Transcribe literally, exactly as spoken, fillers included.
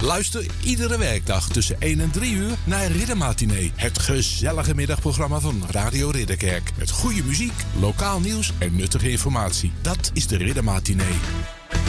Luister iedere werkdag tussen één en drie uur naar Riddermatinee. Het gezellige middagprogramma van Radio Ridderkerk. Met goede muziek, lokaal nieuws en nuttige informatie. Dat is de Riddermatinee.